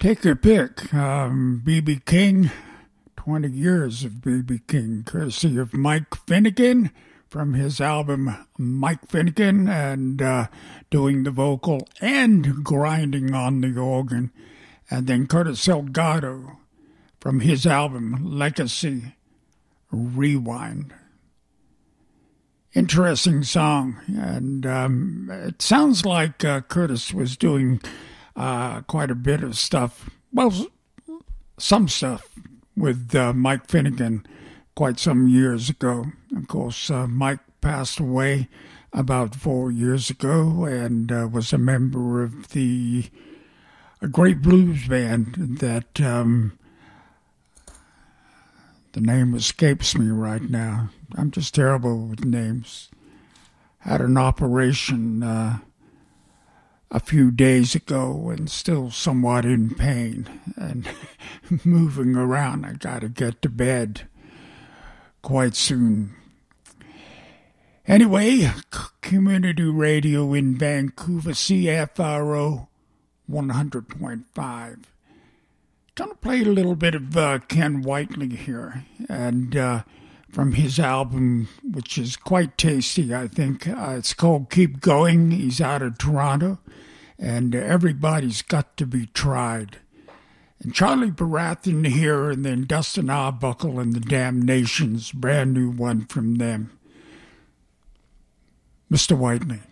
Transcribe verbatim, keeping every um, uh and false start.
Take your pick. Um, B B King, twenty years of B B King, courtesy of Mike Finnegan from his album Mike Finnegan, and uh, doing the vocal and grinding on the organ. And then Curtis Elgato from his album Legacy Rewind. Interesting song, and um, it sounds like uh, Curtis was doing uh, quite a bit of stuff, well, some stuff with uh, Mike Finnegan quite some years ago. Of course, uh, Mike passed away about four years ago and uh, was a member of the a great blues band that um, the name escapes me right now. I'm just terrible with names. Had an operation uh, a few days ago and still somewhat in pain and moving around. I got to get to bed quite soon. Anyway, community radio in Vancouver, C F R O one hundred point five. Gonna play a little bit of uh, Ken Whiteley here, and uh, from his album, which is quite tasty, I think. Uh, it's called Keep Going. He's out of Toronto, and Everybody's Got to Be Tried. And Charlie Baratheon here, and then Dustin Arbuckle and the Damnations, brand new one from them. Mister Whiteley.